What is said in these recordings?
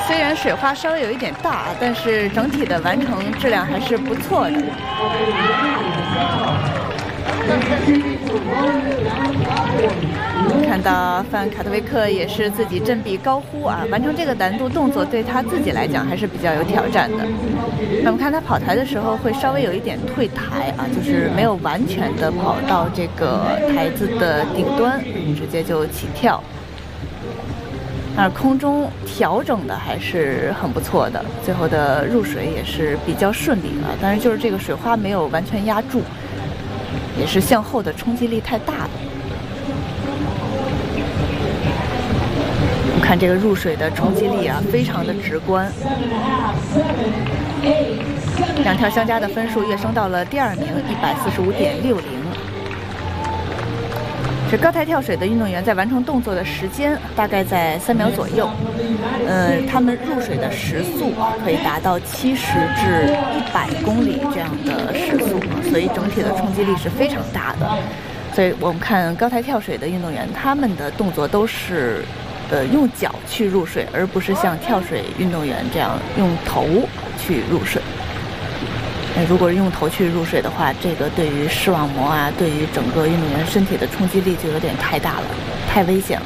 虽然水花稍微有一点大，但是整体的完成质量还是不错的。看到范卡特维克也是自己振臂高呼啊，完成这个难度动作对他自己来讲还是比较有挑战的。那么看他跑台的时候会稍微有一点退台啊，就是没有完全的跑到这个台子的顶端，直接就起跳。但是空中调整的还是很不错的，最后的入水也是比较顺利啊。但是就是这个水花没有完全压住，也是向后的冲击力太大了。我们看这个入水的冲击力啊，非常的直观。两跳相加的分数跃升到了第2名，145.60。这高台跳水的运动员在完成动作的时间大概在3秒左右，他们入水的时速可以达到70至100公里这样的时速，所以整体的冲击力是非常大的。所以我们看高台跳水的运动员，他们的动作都是用脚去入水，而不是像跳水运动员这样用头去入水。如果是用头去入水的话，这个对于视网膜啊，对于整个运动员身体的冲击力就有点太大了，太危险了。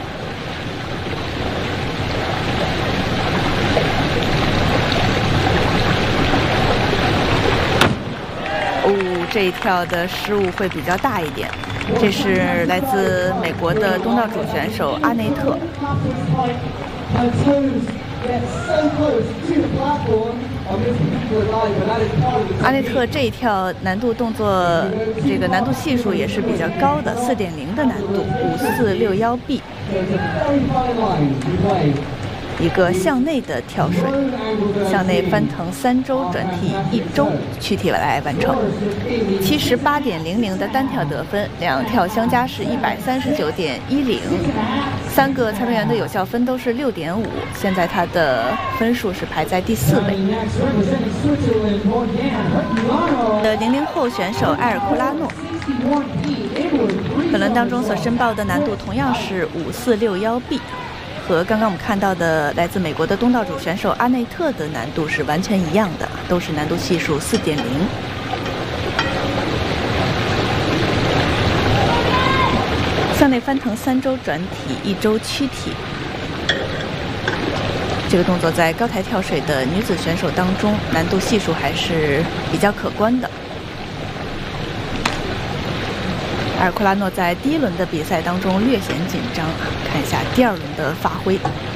这一跳的失误会比较大一点。这是来自美国的东道主选手阿内特。阿内特这一跳难度动作，这个难度系数也是比较高的，4.0的难度，5461B。一个向内的跳水，向内翻腾3周，转体1周，躯体来完成。78.00的单跳得分，两跳相加是139.10。3个裁判员的有效分都是6.5，现在他的分数是排在第4位。00后选手埃尔库拉诺，本轮当中所申报的难度同样是5461B。和刚刚我们看到的来自美国的东道主选手阿内特的难度是完全一样的，都是难度系数4.0。向内翻腾3周，转体1周，躯体。这个动作在高台跳水的女子选手当中，难度系数还是比较可观的。埃尔库拉诺在第1轮的比赛当中略显紧张，看一下第2轮的发挥。